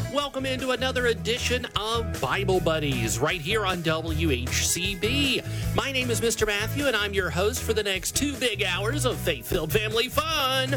Welcome into another edition of Bible Buddies right here on WHCB. My name is Mr. Matthew, and I'm your host for the next 2 big hours of faith-filled family fun.